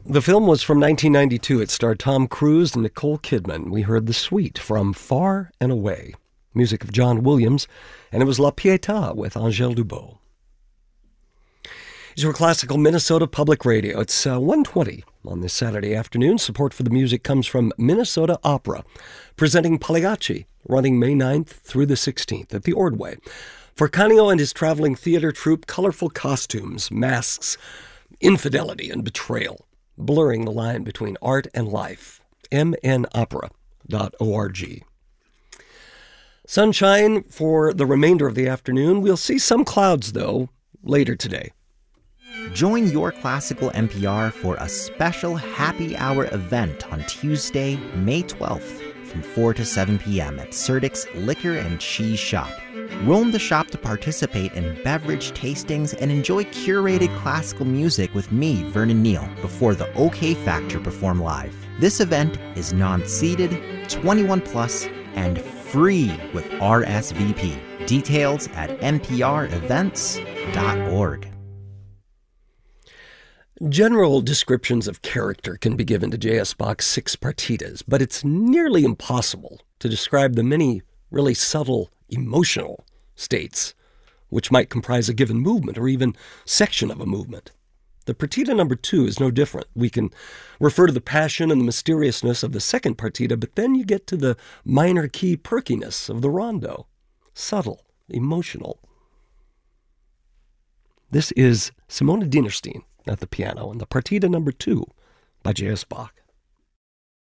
The film was from 1992. It starred Tom Cruise and Nicole Kidman. We heard The Suite from Far and Away, music of John Williams, and it was La Pietà with Angèle Dubot. It's your classical Minnesota Public Radio. It's 1:20 on this Saturday afternoon. Support for the music comes from Minnesota Opera, presenting Pagliacci, running May 9th through the 16th at the Ordway. For Canio and his traveling theater troupe, colorful costumes, masks, infidelity, and betrayal, blurring the line between art and life. mnopera.org. Sunshine for the remainder of the afternoon. We'll see some clouds, though, later today. Join Your Classical NPR for a special happy hour event on Tuesday, May 12th from 4 to 7 p.m. at Serdik's Liquor and Cheese Shop. Roam the shop to participate in beverage tastings and enjoy curated classical music with me, Vernon Neal, before the OK Factor perform live. This event is non-seated, 21 plus, and free with RSVP. Details at nprevents.org. General descriptions of character can be given to J.S. Bach's 6 partitas, but it's nearly impossible to describe the many really subtle emotional states which might comprise a given movement or even section of a movement. The partita number 2 is no different. We can refer to the passion and the mysteriousness of the second partita, but then you get to the minor key perkiness of the rondo. Subtle, emotional. This is Simona Dinerstein at the piano and the partita number 2 by J.S. Bach.